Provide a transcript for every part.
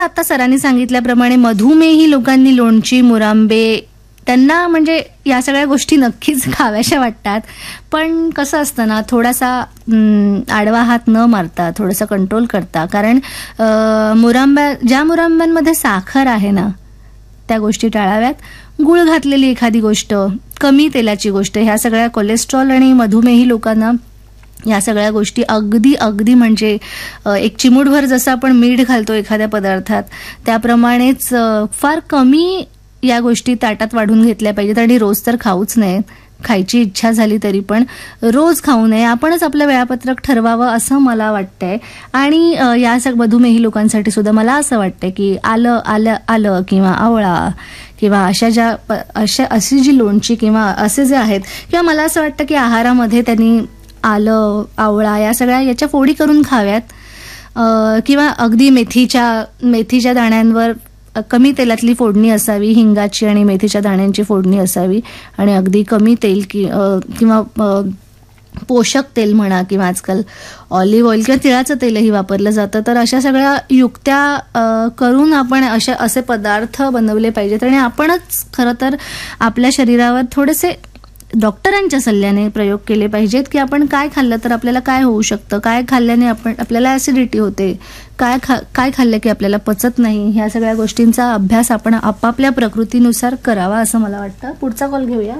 आता सरांनी सांगितल्याप्रमाणे मधुमेही लोकांनी लोणची, मुरांबे त्यांना म्हणजे या सगळ्या गोष्टी नक्कीच खाव्याशा वाटतात. पण कसं असतं ना, थोडासा आडवा हात न मारता थोडंसं कंट्रोल करता. कारण ज्या मुरांब्यांमध्ये साखर आहे ना त्या गोष्टी टाळाव्यात. गुळ घातलेली एखादी गोष्ट, कमी तेलाची गोष्ट, ह्या सगळ्या कोलेस्ट्रॉल आणि मधुमेही लोकांना या सगळ्या गोष्टी अगदी अगदी म्हणजे एक चिमूटभर जसं आपण मीठ घालतो एखाद्या पदार्थात त्याप्रमाणेच फार कमी या गोष्टी ताटात वाढून घेतल्या पाहिजेत. आणि रोज तर खाऊच नयेत. खायची इच्छा झाली तरी पण रोज खाऊ नये. आपणच आपलं वेळापत्रक ठरवावं असं मला वाटतंय. आणि या मधुमेही लोकांसाठी सुद्धा मला असं वाटतंय की आलं किंवा आवळा किंवा अशी जी लोणची किंवा असे जे आहेत, किंवा मला असं वाटतं की आहारामध्ये त्यांनी आलं, आवळा या सगळ्या याच्या फोडी करून खाव्यात. किंवा अगदी मेथीच्या दाण्यांवर कमी तेलातली फोडणी असावी, हिंगाची आणि मेथीच्या दाण्यांची फोडणी असावी. आणि अगदी कमी तेल किंवा पोषक तेल म्हणा, किंवा आजकाल ऑलिव्ह ऑइल किंवा तिळाचं तेलही वापरलं जातं. तर अशा सगळ्या युक्त्या करून आपण असे पदार्थ बनवले पाहिजेत. आणि आपणच खरं तर आपल्या शरीरावर थोडेसे डॉक्टरांच्या सल्ल्याने प्रयोग केले पाहिजेत की आपण काय खाल्लं तर आपल्याला काय होऊ शकतं, काय खाल्ल्याने आपल्याला ऍसिडिटी होते, काय खाल्लं की आपल्याला पचत नाही. ह्या सगळ्या गोष्टींचा अभ्यास आपण आपापल्या प्रकृतीनुसार करावा असं मला वाटतं. पुढचा कॉल घेऊया.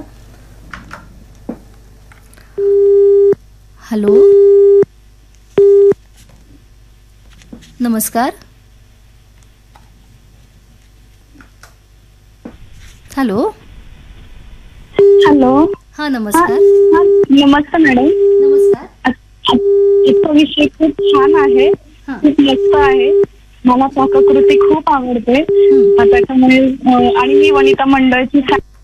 हॅलो, नमस्कार. Hello hello. हा, नमस्कार. नमस्कार मॅडम. नमस्कार. आजचा विषय खूप छान आहे, खूप मस्त आहे. मला पाककृती खूप आवडते त्याच्यामुळे. आणि मी वनिता मंडळची.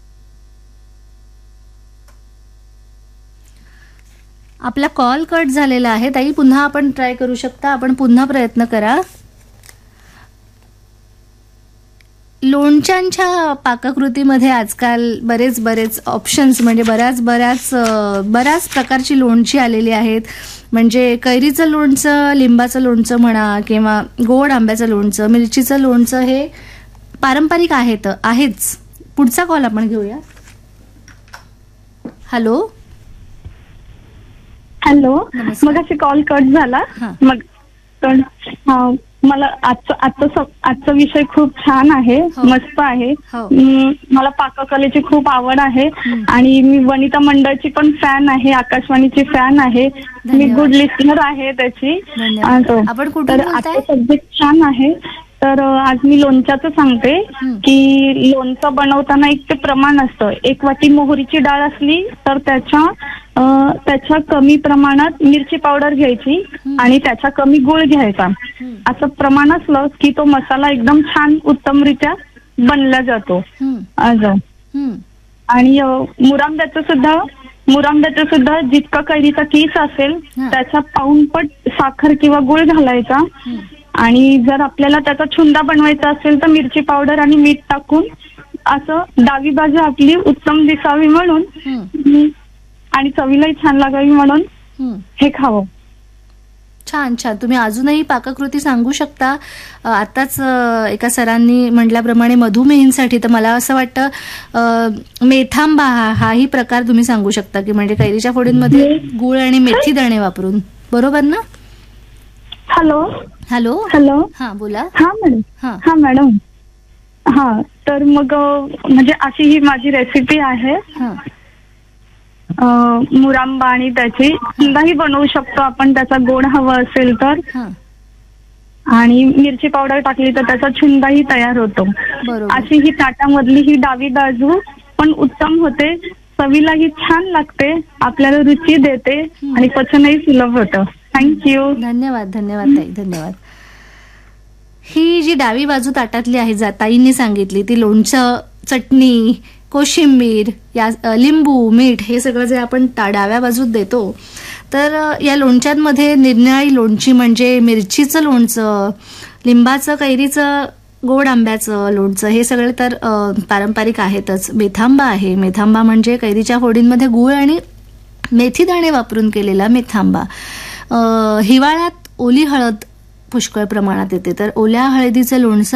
आपला कॉल कट झालेला आहे ताई. पुन्हा आपण ट्राय करू शकता. आपण पुन्हा प्रयत्न करा. लोणच्यांच्या पाककृतीमध्ये आजकाल बरेच ऑप्शन्स म्हणजे बऱ्याच प्रकारची लोणची आलेली आहेत. म्हणजे कैरीचं लोणचं, लिंबाचं लोणचं म्हणा, किंवा गोड आंब्याचं लोणचं, मिरचीचं लोणचं हे पारंपरिक आहेच. पुढचा कॉल आपण घेऊया. हॅलो. मग अशी कॉल कट झाला. मग मला आजचा विषय खूप छान आहे, मस्त आहे. मला पाककलेची खूप आवड आहे आणि मी वनिता मंडळची पण फॅन आहे, आकाशवाणीची फॅन आहे. मी गुड लिस्नर आहे त्याची. तर आजचा सब्जेक्ट छान आहे. तर आज मी लोणच्याचं सांगते की लोणचं बनवताना एक ते प्रमाण असतं. 1 वाटी मोहरीची डाळ असली तर त्याच्या कमी प्रमाणात मिरची पावडर घ्यायची आणि त्याच्या कमी गुळ घ्यायचा. असं प्रमाण असलं की तो मसाला एकदम छान उत्तमरित्या बनला जातो. आणि मुरांब्याचं सुद्धा जितका कैरीचा किस असेल त्याच्या पाऊणपट साखर किंवा गुळ घालायचा. आणि जर आपल्याला त्याचा छुंदा बनवायचा असेल तर मिरची पावडर आणि मीठ टाकून असं डावी बाजू आपली उत्तम दिसावी म्हणून आणि चवीलाही छान लागावी म्हणून हे खावं. छान. तुम्ही अजूनही पाककृती सांगू शकता. आताच एका सरांनी म्हटल्याप्रमाणे मधुमेहींसाठी तर मला असं वाटतं मेथांबा हाही प्रकार तुम्ही सांगू शकता की म्हणजे कैरीच्या फोडींमध्ये गुळ आणि मेथी दाणे वापरून. बरोबर ना? हॅलो. हा, बोला. हा मॅडम. तर मग म्हणजे अशी ही माझी रेसिपी आहे. मुरांबा आणि त्याची छुंदाही बनवू शकतो आपण, त्याचा गोड हवा असेल तर. आणि मिरची पावडर टाकली तर त्याचा छुंदाही तयार होतो. अशी ही ताटामधली ही डावी बाजू पण उत्तम होते, चवीलाही छान लागते, आपल्याला रुची देते आणि पचनही सुलभ होतं. थँक्यू. धन्यवाद ताई, धन्यवाद. ही जी डावी बाजू ताटातली आहे ताईंनी सांगितली ती लोणचं, चटणी, कोशिंबीर, लिंबू, मीठ हे सगळं जे आपण डाव्या बाजूत देतो, तर या लोणच्यांमध्ये निरनिराळी लोणची म्हणजे मिरचीचं लोणचं, लिंबाचं, कैरीचं, गोड आंब्याचं लोणचं हे सगळे तर पारंपरिक आहेतच. मेथांबा आहे. मेथांबा म्हणजे कैरीच्या फोडींमध्ये गूळ आणि मेथी दाणे वापरून केलेला मेथांबा. हिवाळ्यात ओली हळद पुष्कळ प्रमाणात येते. तर ओल्या हळदीचं लोणचं